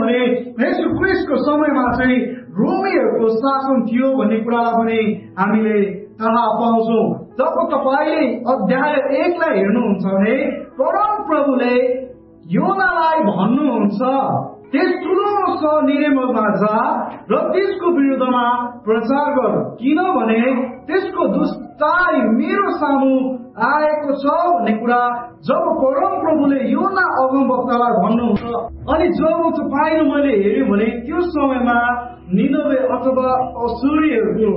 भने येशू ख्रीष्टको समयमा चाहिँ रोमीहरूको शासन थियो भन्ने कुरालाई पनि हामीले थाहा पाउँछौँ। जब तपाईले अध्याय 1 लाई हेर्नुहुन्छ भने परम प्रभुले योनालाई भन्नुहुन्छ त्यस ठुलो निनेवेमा जा र त्यसको विरुद्धमा प्रचार गर, किनभने त्यसको दुष्टाई मेरो सामु आएको छ भन्ने कुरा जब परम प्रभुले योना अगमवक्तालाई भन्नुहुन्छ। अनि जब तपाईले मैले हेर्यो भने त्यो समयमा निनवे अथवा असुरीहरूको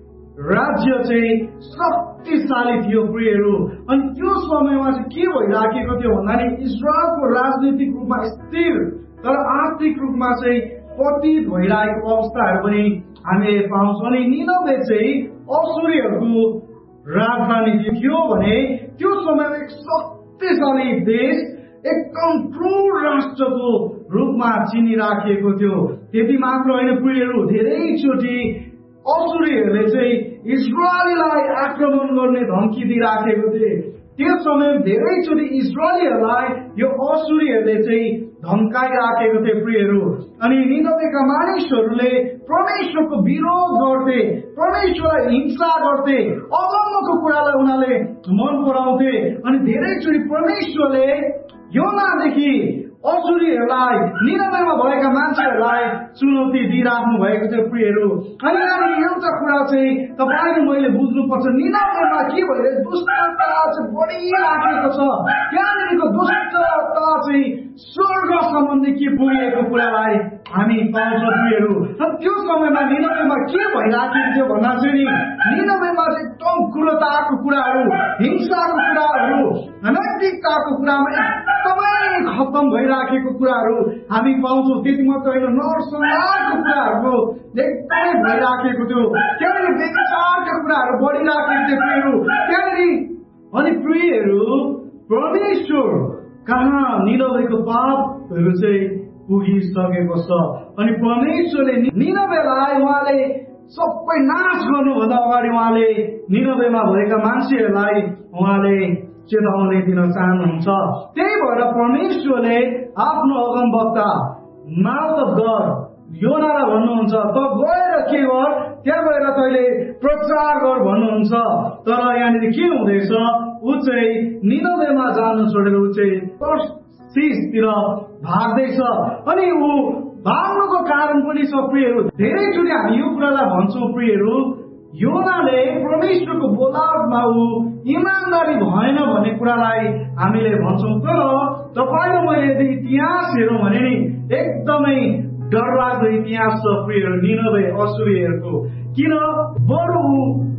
राज्य चाहिँ शक्तिशाली थियो प्रियहरू। अनि त्यो समयमा चाहिँ के भइराखेको थियो भन्दा इजरायलको राजनीतिक रूपमा स्थिर तर आर्थिक रूपमा चाहिँ पतित भइरहेको अवस्थाहरू पनि हामीले पाउँछौँ। अनि निनवे चाहिँ असुरीहरूको राजधानी थियो भने त्यो समयमा एक शक्तिशाली देश, एकदम क्रूर राष्ट्रको रूपमा चिनिराखिएको थियो। त्यति मात्र होइन प्रियहरू, धेरैचोटि असुरीहरूले चाहिँ इजरायलीलाई आक्रमण गर्ने धम्की दिइराखेको थिए। त्यो समय धेरैचोटि इजरायलीहरूलाई यो असुरीहरूले चाहिँ धम्काइराखेको थिए प्रियहरू। अनि निनवेका मानिसहरूले परमेश्वरको विरोध गर्थे, परमेश्वरलाई हिंसा गर्थे, अगम्यको कुरालाई उनीहरूले मन पराउँथे। अनि धेरैचोटि परमेश्वरले योनादेखि असुरीहरूलाई, निनवेमा भएका मान्छेहरूलाई चुनौती दिइराख्नु भएको थियो प्रियहरू। अनि यहाँनिर एउटा कुरा चाहिँ तपाईले मैले बुझ्नुपर्छ, निनवेमा के भइरहेको दुष्टता चाहिँ बढिराखेको छ। त्यहाँनिरको दुष्टता चाहिँ स्वर्ग सम्बन्धी के पुगेको कुरालाई हामी पाउँछौँ प्रियहरू। त्यो समयमा निनवेमा के भइराखेको थियो भन्दा चाहिँ निनवेमा चाहिँ एकदम क्रूरताको कुराहरू, हिंसाको कुराहरू, नैतिकताको कुरामा एकदमै खत्तम भइराखेको कुराहरू हामी पाउँछौँ। त्यति मात्र होइन, नरसंहारको कुराहरूको एकदमै भइराखेको थियो। त्यहाँनिर व्यभिचारका कुराहरू बढिराखेको थियो प्रियहरू त्यहाँनिर। अनि प्रियहरू परमेश्वर कहाँ निनवेको पापहरू चाहिँ पुगिसकेको छ। अनि परमेश्वरले निनवेलाई उहाँले सबै नाश गर्नुभन्दा अगाडि उहाँले निनवेमा भएका मान्छेहरूलाई उहाँले चेतावनी दिन चाहनुहुन्छ। त्यही भएर परमेश्वरले आफ्नो अगमवक्ता माउथ अफ गड योनालाई भन्नुहुन्छ, त गएर के गर, त्यहाँ गएर तैले प्रचार गर भन्नुहुन्छ। तर यहाँनिर के हुँदैछ, ऊ चाहिँ निनवेमा जानु छोडेर ऊ चाहिँ तर्सीसतिर भाग्दैछ। अनि ऊ भाग्नुको कारण पनि छ प्रियहरू। धेरैचोटि हामी यो कुरालाई भन्छौँ प्रियहरू, योनाले परमेश्वरको बोलावटमा ऊ इमानदारी भएन भन्ने कुरालाई हामीले भन्छौँ। तर तपाईले मैले यदि इतिहास हेरौँ भने नि एकदमै डरलाग्दो इतिहास छ प्रियहरू निनवे असुरीहरूको। किन बरु ऊ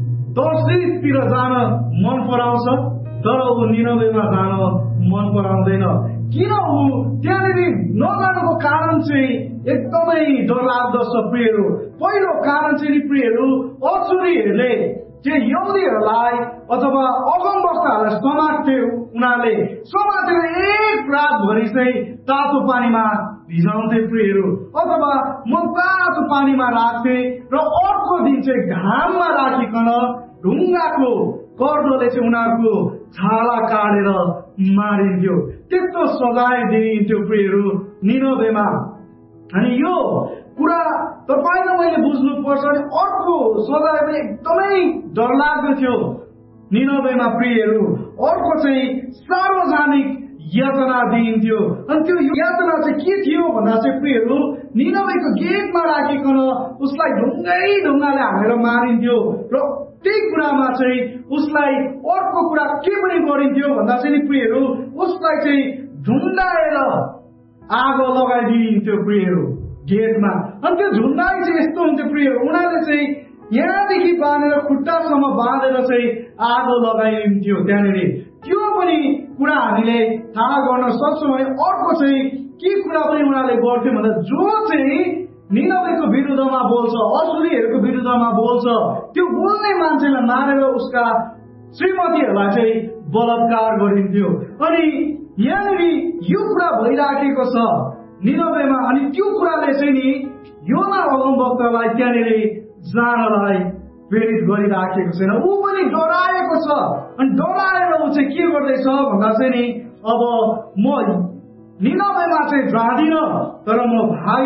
तर्सीसतिर जान मन पराउँछ तर ऊ निनवेमा जान मन पराउँदैन। किन ऊ त्यहाँनिर नजानुको कारण चाहिँ एकदमै डरलाग्दो छ प्रियहरू। पहिलो कारण चाहिँ प्रियहरू, असुरीहरूले चाहिँ यहुदीहरूलाई अथवा अगमवक्ताहरूलाई समात्थे। उनीहरूले समातेर एक रातभरि चाहिँ तातो पानीमा भिजाउँथे प्रियहरू, अथवा तातो पानीमा राख्थे र अर्को दिन चाहिँ घाममा राखिकन ढुङ्गाको कर्दोले चाहिँ उनीहरूको छाला काटेर मारिन्थ्यो। त्यस्तो सजाय दिइन्थ्यो प्रियहरू निनवेमा। अनि यो कुरा तपाईले मैले बुझ्नु पर्छ। अनि अर्को सजाय पनि एकदमै डरलाग्दो थियो निनवेमा प्रियहरू। अर्को चाहिँ सार्वजनिक यातना दिइन्थ्यो। अनि त्यो यातना चाहिँ के थियो भन्दा चाहिँ प्रियहरू, निनवेको गेटमा राखिकन उसलाई ढुङ्गाले हानेर मारिन्थ्यो। र त्यही कुरामा चाहिँ उसलाई अर्को कुरा के पनि गरिन्थ्यो भन्दा चाहिँ प्रियहरू, उसलाई चाहिँ झुन्डाएर आगो लगाइदिन्थ्यो प्रियहरू गेटमा। अनि त्यो झुन्डाई चाहिँ यस्तो हुन्थ्यो प्रियहरू, उनीहरूले चाहिँ यहाँदेखि बाँधेर खुट्टासम्म बाँधेर चाहिँ आगो लगाइदिन्थ्यो त्यहाँनिर। त्यो पनि कुरा हामीले थाहा गर्न सक्छौँ। भने अर्को चाहिँ के कुरा पनि उनीहरूले गर्थ्यो भन्दा जो चाहिँ निनवेको विरुद्धमा बोल्छ, असुरीहरूको विरुद्धमा बोल्छ, त्यो बोल्ने मान्छेलाई मारेर उसका श्रीमतीहरूलाई चाहिँ बलात्कार गरिन्थ्यो। अनि यहाँनिर यो कुरा भइराखेको छ निनवेमा। अनि त्यो कुराले चाहिँ नि योना अगमवक्तालाई त्यहाँनिर जानलाई प्रेरित गरिराखेको छैन। ऊ पनि डराएको छ। अनि डराएर ऊ चाहिँ के गर्दैछ भन्दा चाहिँ नि अब म निनवेमा चाहिँ जाँदिन, तर म भाग